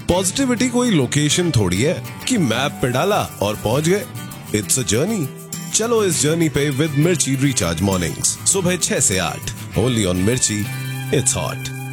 Positivity कोई location थोड़ी है कि मैप पे डाला और पहुंच गए। It's a journey. चलो इस जर्नी पे विद मिर्ची रिचार्ज मॉर्निंग्स सुबह 6 से 8 ओनली ऑन मिर्ची। It's hot.